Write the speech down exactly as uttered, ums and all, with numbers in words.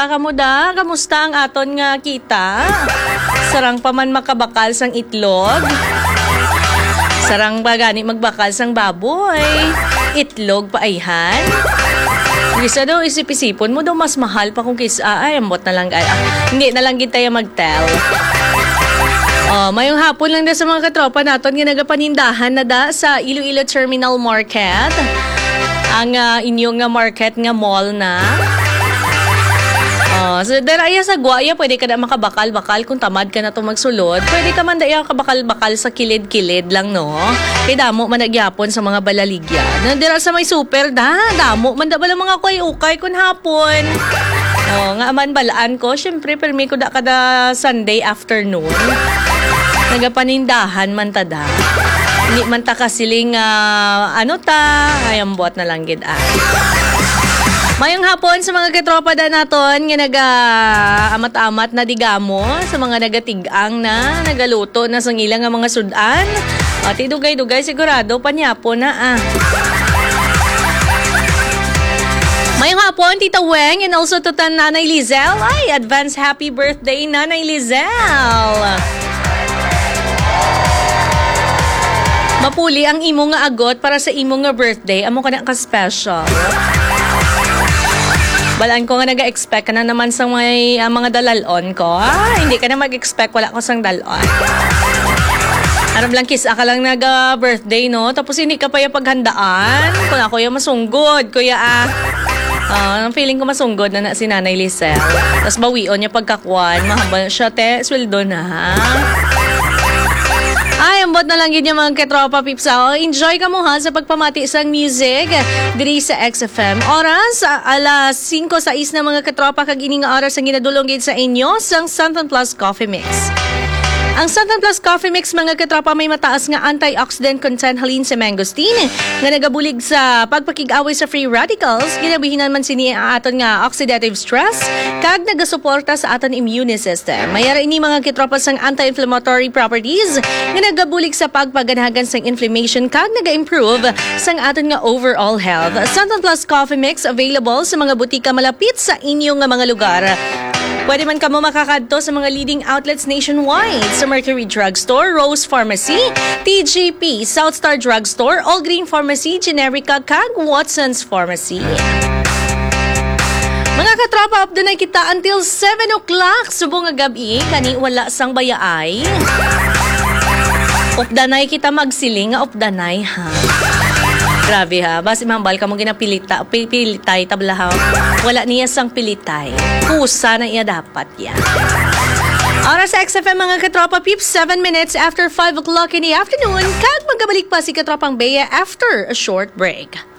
kamusta kamuda? Kamusta ang aton nga kita? Sarang pa man makabakal sang itlog. Sarang pa gani magbakal sang baboy. Itlog pa ayhan. Gisa daw isip-isipon mo daw mas mahal pa kung kisa. Ay, ambot na lang. Ay, ah, hindi na lang kita yung mag-tell. Oh, mayong hapon lang na sa mga katropa naton nga nagapanindahan na da sa Iloilo Terminal Market. Ang uh, inyong nga market nga mall na. Oh, so daraya sa Guaya, pwede ka na makabakal-bakal kung tamad ka na to magsulod. Pwede ka man daya kabakal-bakal sa kilid-kilid lang, no? Kay damo man nagyapon sa mga balaligya. Nandira sa may super da, damo man da bala mga kuy-ukay kun hapon. Oh, nga man balaan ko, syempre permi ko da kada Sunday afternoon. Nagapanindahan man tada. Hindi man ta kasiling uh, ano ta, ayang buhat na lang gid ah. Mayong hapon sa mga katropa da naton nga naga amat-amat na digamo sa mga nagatigang na nagaluto na sang ilang nga mga sudan. At idugay-dugay sigurado panyapo na ah. Mayong hapon, Tita Weng, and also to ta Nanay Lizelle. Ay, advance happy birthday, Nanay Lizelle! Mapuli ang imo nga agot para sa imo nga birthday. Amo ka na ka-special. Balaan ko nga naga-expect ka na naman sa may, uh, mga dalalon ko. Ah, hindi ka na mag-expect. Wala ko sang dalon. Aram lang kiss ka lang naga-birthday, no? Tapos hindi ka pa yung paghandaan. Kung ako yung masunggod, kuya ah. Uh, feeling ko masunggod na na si Nanay Lizelle. Tapos bawion niya pagkakuan. Mahaba siya, te. Sweldo na, ha? Ay, ambot na lang yun yung mga katropa pips. Enjoy ka mo ha sa pagpamati sang music diri sa X F M. Oras, alas singko sa is na mga katropa kag ini nga oras ang ginadulong gid sa inyo sang Santan Plus Coffee Mix. Ang Santan Plus Coffee Mix, mga katropa, may mataas nga antioxidant content halin sa mangosteen nga nagabulig sa pagpakig-away sa free radicals, ginabihinan man sini aton nga oxidative stress kag nagasuporta sa aton immune system. Mayara ini mga katropa sang anti-inflammatory properties nga nagabulig sa pagpaganahagan sang inflammation kag naga-improve sang aton nga overall health. Santan Plus Coffee Mix available sa mga butika malapit sa inyong nga mga lugar. Pwede man kamo makakadto sa mga leading outlets nationwide sa Mercury Drugstore, Rose Pharmacy, T G P, Southstar Drugstore, All Green Pharmacy, Generica, kag Watson's Pharmacy. Mga katropa, up na kita until seven o'clock subong nga gabi, kani wala sang bayaay. Updanay kita magsiling nga updanay ha. Grabe ha, basi mambal ka mo ginapilita, pilitay tablahaw. Wala niya sang pilitay. Kusa na iya dapat yan. Oras sa X F M mga katropa peeps, seven minutes after five o'clock in the afternoon. Kag magkabalik pa si katropang Bea after a short break.